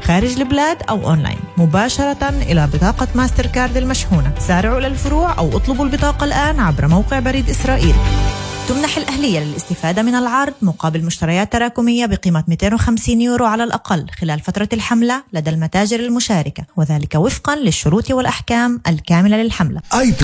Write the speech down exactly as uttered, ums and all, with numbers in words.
خارج البلاد أو أونلاين مباشرة إلى بطاقة ماستر كارد المشحونة. سارعوا إلى الفروع أو اطلبوا البطاقة الآن عبر موقع بريد إسرائيل. تمنح الأهلية للاستفادة من العرض مقابل مشتريات تراكمية بقيمة مئتين وخمسين يورو على الأقل خلال فترة الحملة لدى المتاجر المشاركة، وذلك وفقا للشروط والأحكام الكاملة للحملة.